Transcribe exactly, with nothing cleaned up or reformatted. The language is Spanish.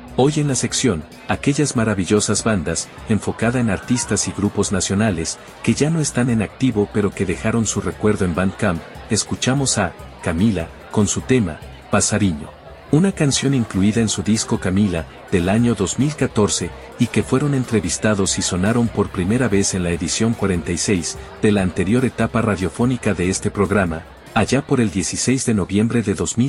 Hoy en la sección, aquellas maravillosas bandas, enfocada en artistas y grupos nacionales, que ya no están en activo pero que dejaron su recuerdo en Bandcamp, escuchamos a Camila, con su tema, Pasariño. Una canción incluida en su disco Camila, del año dos mil catorce, y que fueron entrevistados y sonaron por primera vez en la edición cuarenta y seis, de la anterior etapa radiofónica de este programa, allá por el dieciséis de noviembre de dos mil